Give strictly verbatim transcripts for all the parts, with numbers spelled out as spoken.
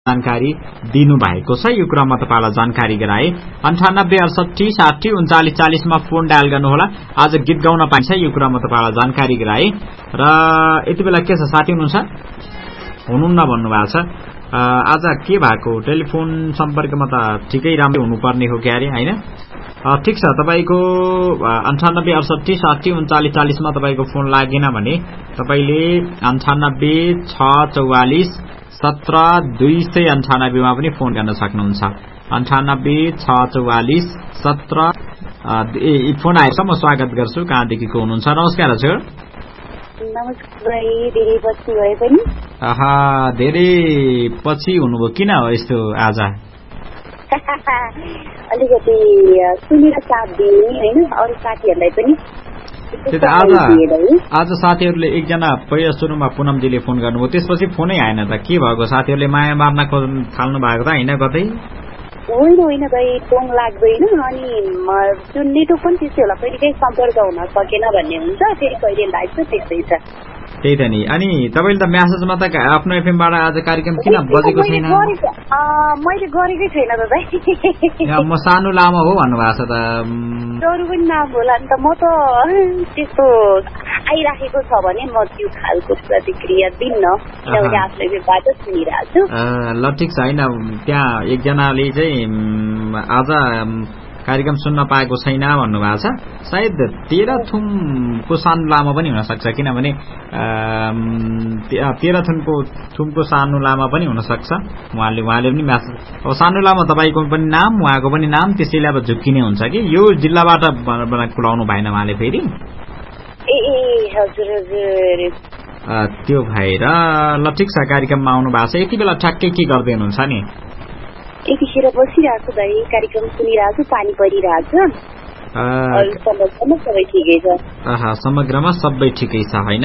जानकारी दिनु भएको छ। यो क्रममा तपाईलाई जानकारी गराए। अन्ठानब्बे अडसठी साठी उन्चालिस चालिसमा फोन डायल गर्नुहोला। आज गीत गाउन पाइन्छ, यो क्रममा तपाईलाई जानकारी गराए। र यति बेला के छ, साथी हुनुहुन्छ हुनुहुन्न भन्नुभएको छ। आज के भएको, टेलिफोन सम्पर्कमा त ठिकै राम्रो हुनुपर्ने हो क्यारे हैन। ठिक छ, तपाईको अन्ठानब्बे अडसठी साठी उन्चालिस चालिसमा तपाईको फोन लागेन भने तपाईले अन्ठानब्बे छ चौवालिस सत्र दुई सय अन्ठानब्बेमा पनि फोन गर्न सक्नुहुन्छ। अन्ठानब्बे छ चौवालिस सत्र फोन आएछ, म स्वागत गर्छु। कहाँदेखि को हुनुहुन्छ? नमस्कार हजुर। नमस्कार, धेरै पछि भए पनि। आहा, धेरै पछि हुनुभयो, किन हो यस्तो आज? अलिकति सुनेर साथ दिने हैन, अरू साथीहरूलाई पनि। आज आज साथीहरूले एकजना पहिलो सुरुमा पुनमजीले फोन गर्नुभयो, त्यसपछि फोनै आएन त के भएको? साथीहरूले माया मार्न थाल्नु भएको त हैन कतै? होइन होइन भाइ, फोन लाग्दैन। अनि जुन नेटवर्क पनि त्यस्तै होला, कहिले काहीँ सम्पर्क हुन सकेन भन्ने हुन्छ, फेरि कहिले लाग्छ, त्यस्तै छ। त्यही त नि। अनि तपाईले त म्यासेजमा त आफ्नो एफएमबाट आज कार्यक्रम किन बजेको छैन? मैले गरेकै छैन त भाइ। म सानो लामो हो भन्नुभएको छ त। अरू पनि नाम होला नि त। म त त्यस्तो आइराखेको छ भने म त्यो खालको प्रतिक्रिया दिन्न, किनभने आफ्नो एफएमबाट सुनिरहेको छु। ल ठिक छ। होइन, त्यहाँ एकजनाले चाहिँ आज कार्यक्रम सुन्न पाएको छैन भन्नुभएको छ। सायद तेह्रथुमको सानो लामो पनि हुन सक्छ, किनभने तेह्रथुमको थुमको सानो लामा पनि हुन सक्छ। उहाँले उहाँले पनि म्यासेज, अब सानो लामा तपाईको पनि नाम, उहाँको पनि नाम, त्यसैले अब झुक्किने हुन्छ कि यो जिल्लाबाट खुलाउनु भएन उहाँले फेरि। ए हजुर हजुर, त्यो भएर ल ठिक छ, कार्यक्रममा आउनु भएको छ। यति बेला ठ्याक्कै के गर्दै हुनुहुन्छ नि? यतिखेर बसिरहेको छु भाइ, कार्यक्रम सुनिरहेको छु, पानी परिरहेको छ। समग्रमा सबै ठिकै छ। समग्रमा सबै ठिकै छ होइन?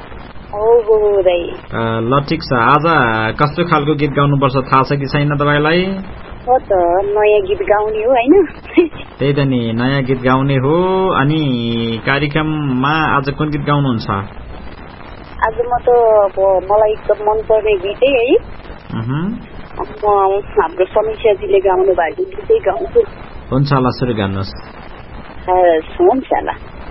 ल ठिक छ। आज कस्तो खालको गीत गाउनुपर्छ थाहा छ कि छैन तपाईँलाई? नयाँ गीत गाउने हो होइन? त्यही त नि, नयाँ गीत गाउने हो। अनि कार्यक्रममा आज कुन गीत गाउनुहुन्छ? आज म त मलाई एकदम मनपर्ने गीतै है, हाम्रो समीक्षाजीले गाउनु भएको गीतै गाउँछु। हुन्छ, ल सुरु गर्नुहोस्। हुन्छ ल।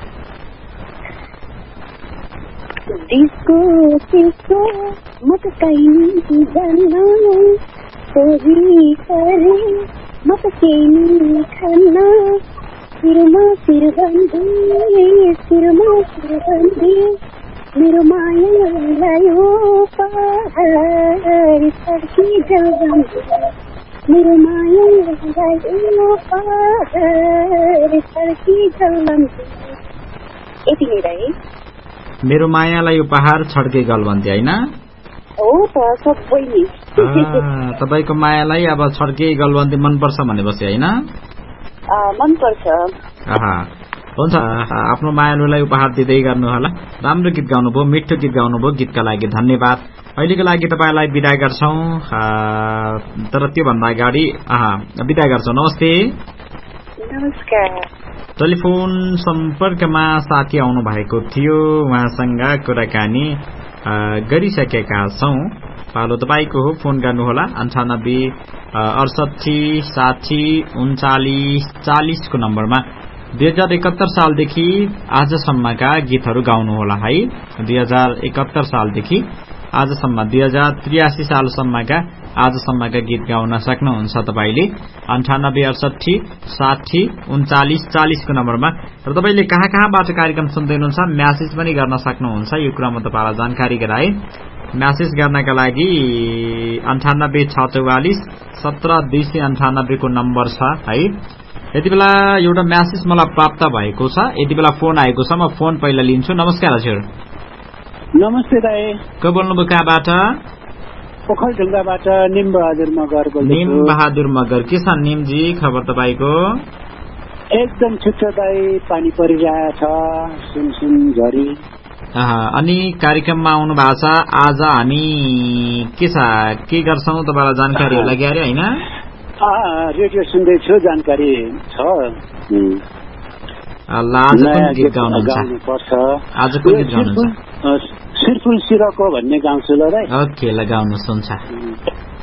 डिस्को डिस्को म त कहीँ जान्न, सोही करे म त केही खान्न, शिरमा शिर बन्दी शिरमा शिर बन्दी, मेरो मायालाई हो पहाड सड्की जलबन्दी, मेरो मायालाई हो पहाड सड्की जलबन्दी। यति नै है। मेरो मायालाई यो पहाड छड्के गलबन्दी होइन? हो त, सबै नि। तपाईको मायालाई अब छड्के गलबन्दी मनपर्छ भनेपछि होइन? मनपर्छ। हुन्छ, आफ्नो मायालुलाई उपहार दिँदै गर्नु होला। राम्रो गीत गाउनुभयो, मिठो गीत गाउनुभयो, गीतका लागि धन्यवाद। अहिलेको लागि तपाईलाई बिदा गर्छौं, तर त्योभन्दा अगाडि बिदा गर्छौं। नमस्ते। नमस्कार। टेलिफोन सम्पर्कमा साथी आउनु भएको थियो, उहाँसँग कुराकानी गरिसकेका छौं। पालो तपाईको हो, फोन गर्नुहोला। अन्ठानब्बे अडसठी साठी उन्चालिस चालिसको नम्बरमा दुई हजार एकहत्तर सालदेखि आजसम्मका गीतहरू गाउनुहोला है। दुई हजार एकहत्तर सालदेखि आजसम्म दुई हजार त्रियासी सालसम्मका आजसम्मका गीत गाउन सक्नुहुन्छ तपाईले। अन्ठानब्बे अडसठी साठी उन्चालिस चालिसको नम्बरमा। र तपाईले कहाँ कहाँबाट कार्यक्रम सुन्दै हुनुहुन्छ म्यासेज पनि गर्न सक्नुहुन्छ। यो कुरामा तपाईलाई जानकारी गराए। म्यासेज गर्नका लागि अन्ठानब्बे छ चौवालिस सत्र दुई सय अन्ठानब्बे को नम्बर छ है। यति बेला एउटा म्यासेज मलाई प्राप्त भएको छ, यति बेला फोन आएको छ, म फोन पहिला लिन्छु। नमस्कार हजुर। नमस्ते दाइ। को बोल्नुभयो, कहाँबाट? पोखलढुङ्गाबाट निम बहादुर मगर बोल्छु। निम बहादुर मगर, के छ निमजी खबर तपाईको? एकदम छिटो दाइ, पानी परिरहेछ, सुनसुन झरी। अनि कार्यक्रममा आउनु भएको छ आज। हामी के छ के गर्छौं तपाईलाई जानकारी होला कि हैन? रेडियो सुन्दैछु, जानकारी छ। आज कुन गीत गाउनुहुन्छ? आज कुन गीत गाउनुहुन्छ? सिरफुल सिरको भन्ने गाउँछु ल दाइ। ओके, ल गाउनुहोस्। हुन्छ।